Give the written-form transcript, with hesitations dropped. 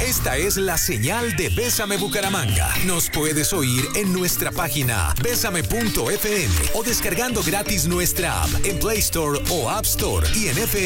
Esta es la señal de Bésame Bucaramanga. Nos puedes oír en nuestra página besame.fm o descargando gratis nuestra app en Play Store o App Store y en FM.